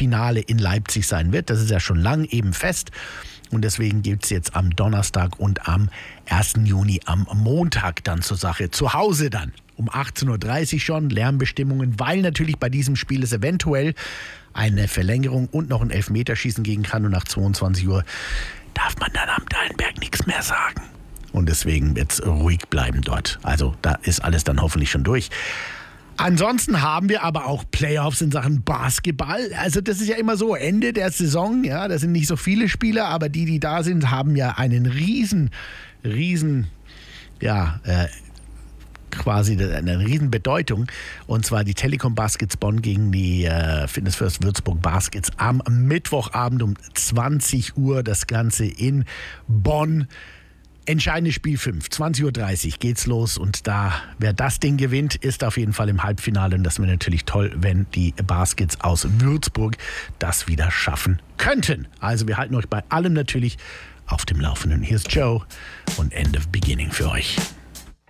Finale in Leipzig sein wird. Das ist ja schon lang eben fest. Und deswegen gibt es jetzt am Donnerstag und am 1. Juni am Montag dann zur Sache. Zu Hause dann um 18.30 Uhr schon, Lärmbestimmungen, weil natürlich bei diesem Spiel es eventuell eine Verlängerung und noch ein Elfmeterschießen geben kann. Und nach 22 Uhr darf man dann am Dallenberg nichts mehr sagen. Und deswegen wird es ruhig bleiben dort. Also da ist alles dann hoffentlich schon durch. Ansonsten haben wir aber auch Playoffs in Sachen Basketball. Also das ist ja immer so, Ende der Saison, ja, da sind nicht so viele Spieler, aber die da sind, haben ja einen quasi eine riesen Bedeutung. Und zwar die Telekom Baskets Bonn gegen die Fitness First Würzburg Baskets am Mittwochabend um 20 Uhr. Das Ganze in Bonn. Entscheidendes Spiel 5, 20.30 Uhr geht's los und wer das Ding gewinnt, ist auf jeden Fall im Halbfinale und das wäre natürlich toll, wenn die Baskets aus Würzburg das wieder schaffen könnten. Also wir halten euch bei allem natürlich auf dem Laufenden. Hier ist Joe und End of Beginning für euch.